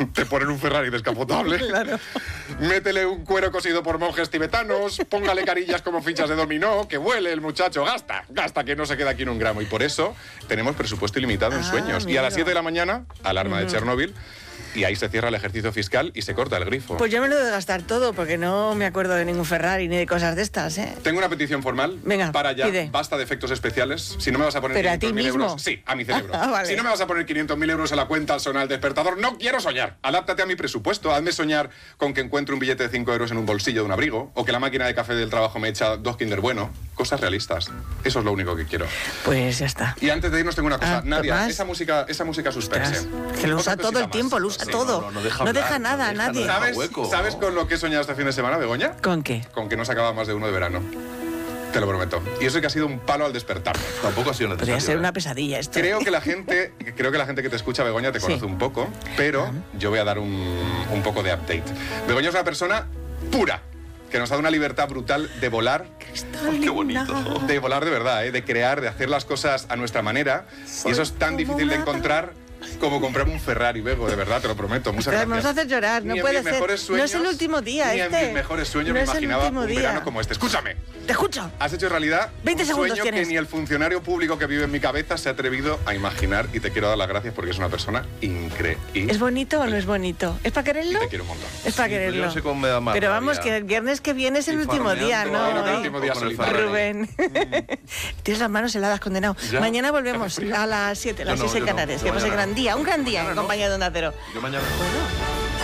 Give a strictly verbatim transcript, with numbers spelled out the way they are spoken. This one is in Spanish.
te ponen un Ferrari descapotable, Claro. métele un cuero cosido por monjes tibetanos, póngale carillas como fichas de dominó, que vuele el muchacho, gasta, gasta, que no se queda aquí en un gramo. Y por eso tenemos presupuesto ilimitado en Ah, sueños. amigo. Y a las siete de la mañana, alarma de Chernóbil, y ahí se cierra el ejercicio fiscal y se corta el grifo. Pues yo me lo he de gastar todo, porque no me acuerdo de ningún Ferrari ni de cosas de estas, ¿eh? Tengo una petición formal. Venga, para ya. pide. Basta de efectos especiales. Si no me vas a poner ¿Pero a ti quinientos mil mismo? euros... Sí, a mi cerebro. Ah, vale. Si no me vas a poner quinientos mil euros en la cuenta al sonar el despertador, no quiero soñar. Adáptate a mi presupuesto. Hazme soñar con que encuentro un billete de cinco euros en un bolsillo de un abrigo, o que la máquina de café del trabajo me echa dos Kinder Bueno. Cosas realistas. Eso es lo único que quiero. Pues ya está. Y antes de irnos tengo una cosa. Ah, Nadia, ¿más? esa música, esa música suspense. Ostras, que lo usa Otra todo el cosita tiempo, más. lo usa Sí. todo. no, no deja No hablar, deja nada a no deja nadie. nada. ¿Sabes, hueco. ¿Sabes con lo que he soñado este fin de semana, Begoña? ¿Con qué? Con que no se acaba más de uno de verano. Te lo prometo. Y eso que ha sido un palo al despertarme. Tampoco ha sido necesario. Podría ser ¿eh? una pesadilla esto. Creo ¿eh? que la gente, creo que la gente que te escucha, Begoña, te Sí. conoce un poco, pero yo voy a dar un, un poco de update. Begoña es una persona pura, que nos ha dado una libertad brutal de volar, Qué bonito. de volar de verdad, ¿eh? De crear, de hacer las cosas a nuestra manera. Y eso es tan difícil de encontrar como comprarme un Ferrari, Bego, de verdad, te lo prometo. Muchas Ostras, me gracias. vas a hacer llorar, no Ni en puede mis ser. mejores No es el sueños- último día, Ni en este. mis mejores sueños No me es el imaginaba último un día. verano como este. Escúchame. Te escucho. Has hecho realidad veinte un segundos sueño tienes. que ni el funcionario público que vive en mi cabeza se ha atrevido a imaginar, y te quiero dar las gracias porque es una persona increíble. ¿Es bonito o no es bonito? ¿para Y quererlo? te quiero un montón. Es para Sí, pero yo quererlo. no sé cómo me da más Pero vamos, rabia. que el viernes que viene es el Y último día, farmeando, ¿no? Bueno, que el ¿eh? último día Con el solitario. Ferrari. Rubén. Tienes las manos heladas, condenado. Ya. Mañana volvemos ¿Hace frío? a las siete, Yo las no, seis en yo no. Canarias. Yo Que pase mañana gran día, un gran día en Mañana no. compañía de Onda Cero. Yo mañana. Bueno.